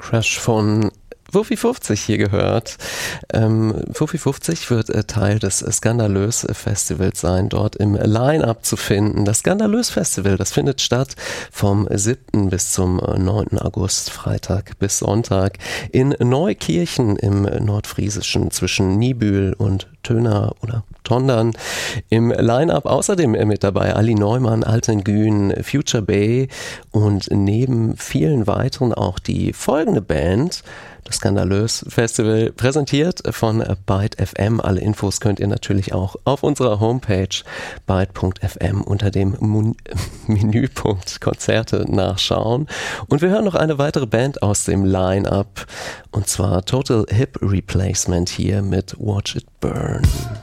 Crash von Fuffi 50 hier gehört. Fuffi 50 wird Teil des Skandalös Festivals sein, dort im Line-Up zu finden. Das Skandalös Festival, das findet statt vom 7. bis zum 9. August, Freitag bis Sonntag, in Neukirchen im Nordfriesischen zwischen Niebüll und Töna oder Tondern. Im Line-Up außerdem mit dabei Ali Neumann, Alten Gün, Future Bay und neben vielen weiteren auch die folgende Band, das Skandalös Festival, präsentiert von Byte FM. Alle Infos könnt ihr natürlich auch auf unserer Homepage byte.fm unter dem Menüpunkt Konzerte nachschauen. Und wir hören noch eine weitere Band aus dem Line-Up, und zwar Total Hip Replacement hier mit Watch It Burn.